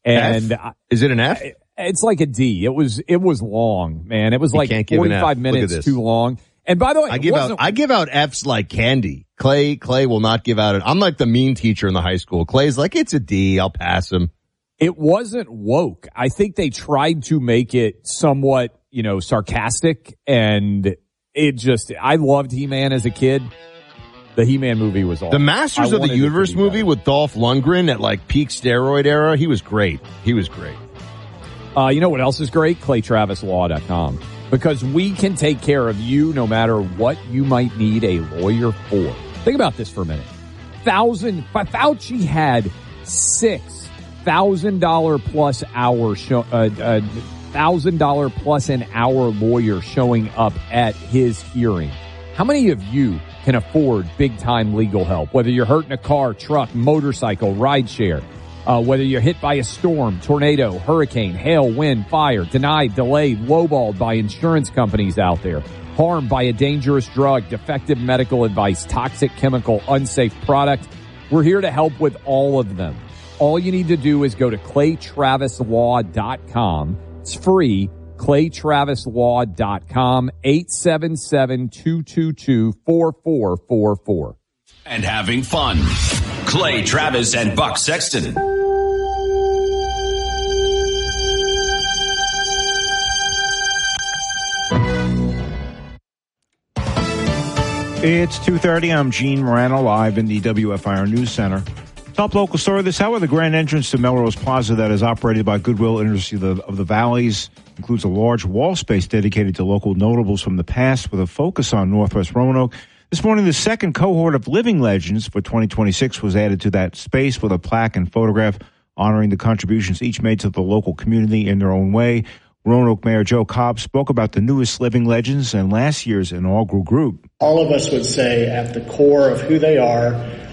And is it an F? It's like a D. It was long, man. It was like 45 minutes too long. And by the way, I give out F's like candy. Clay will not give out it. I'm like the mean teacher in the high school. Clay's like, it's a D. I'll pass him. It wasn't woke. I think they tried to make it somewhat, sarcastic, and I loved He-Man as a kid. The He-Man movie was awesome. The Masters of the Universe movie with Dolph Lundgren at like peak steroid era, he was great. You know what else is great? ClayTravisLaw.com. Because we can take care of you no matter what you might need a lawyer for. Think about this for a minute. Fauci had $6,000 plus hour $1,000 plus an hour lawyer showing up at his hearing. How many of you can afford big time legal help? Whether you're hurt in a car, truck, motorcycle, rideshare, whether you're hit by a storm, tornado, hurricane, hail, wind, fire, denied, delayed, lowballed by insurance companies out there, harmed by a dangerous drug, defective medical advice, toxic chemical, unsafe product. We're here to help with all of them. All you need to do is go to ClayTravisLaw.com. It's free. ClayTravisLaw.com. 877-222-4444. And having fun. Clay Travis and Buck Sexton. It's 2:30. I'm Gene Morano, live in the WFIR News Center. Top local story this hour: the grand entrance to Melrose Plaza that is operated by Goodwill Industry of the Valleys includes a large wall space dedicated to local notables from the past with a focus on Northwest Roanoke. This morning, the second cohort of Living Legends for 2026 was added to that space with a plaque and photograph honoring the contributions each made to the local community in their own way. Roanoke Mayor Joe Cobb spoke about the newest Living Legends and last year's inaugural group. All of us would say at the core of who they are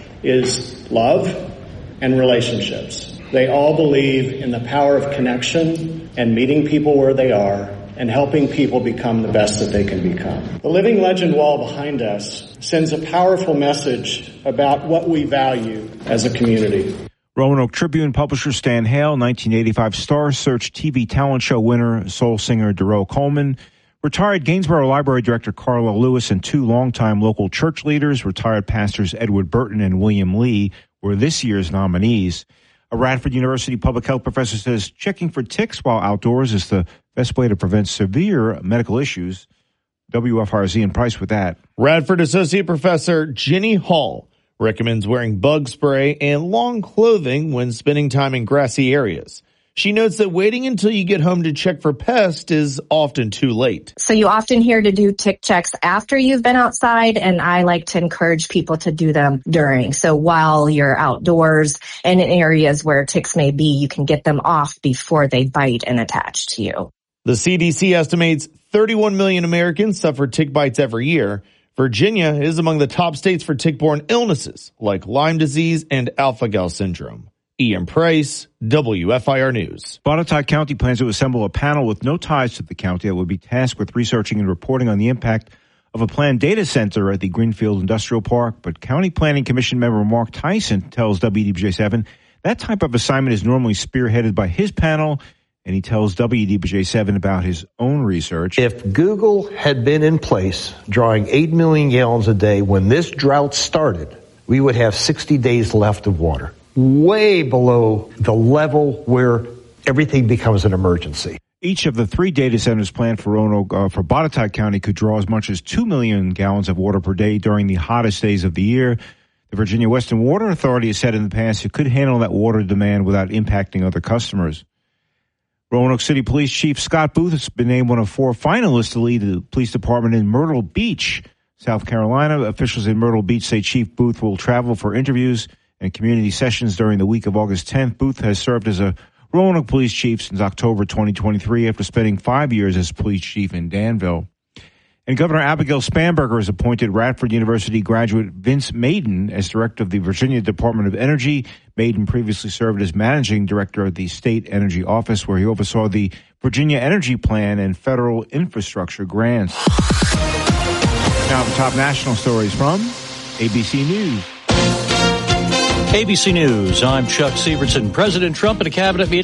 is love and relationships. They all believe in the power of connection and meeting people where they are and helping people become the best that they can become. The Living Legend wall behind us sends a powerful message about what we value as a community. Roanoke Tribune publisher Stan Hale, 1985 Star Search TV talent show winner, soul singer Darrell Coleman, retired Gainsborough Library Director Carla Lewis, and two longtime local church leaders, retired pastors Edward Burton and William Lee, were this year's nominees. A Radford University public health professor says checking for ticks while outdoors is the best way to prevent severe medical issues. WFR's Ian Price with that. Radford Associate Professor Jenny Hall recommends wearing bug spray and long clothing when spending time in grassy areas. She notes that waiting until you get home to check for pests is often too late. So you often hear to do tick checks after you've been outside, and I like to encourage people to do them during. So while you're outdoors and in areas where ticks may be, you can get them off before they bite and attach to you. The CDC estimates 31 million Americans suffer tick bites every year. Virginia is among the top states for tick-borne illnesses like Lyme disease and alpha-gal syndrome. Ian Price, WFIR News. Botetourt County plans to assemble a panel with no ties to the county that would be tasked with researching and reporting on the impact of a planned data center at the Greenfield Industrial Park. But County Planning Commission member Mark Tyson tells WDBJ7 that type of assignment is normally spearheaded by his panel, and he tells WDBJ7 about his own research. If Google had been in place drawing 8 million gallons a day when this drought started, we would have 60 days left of water, way below the level where everything becomes an emergency. Each of the three data centers planned for Roanoke, for Botetourt County could draw as much as 2 million gallons of water per day during the hottest days of the year. The Virginia Western Water Authority has said in the past it could handle that water demand without impacting other customers. Roanoke City Police Chief Scott Booth has been named one of 4 finalists to lead the police department in Myrtle Beach, South Carolina. Officials in Myrtle Beach say Chief Booth will travel for interviews and community sessions during the week of August 10th. Booth has served as a Roanoke police chief since October 2023 after spending 5 years as police chief in Danville. And Governor Abigail Spanberger has appointed Radford University graduate Vince Maiden as director of the Virginia Department of Energy. Maiden previously served as managing director of the State Energy Office, where he oversaw the Virginia Energy Plan and federal infrastructure grants. Now the top national stories from ABC News. ABC News, I'm Chuck Severson. President Trump at a cabinet meeting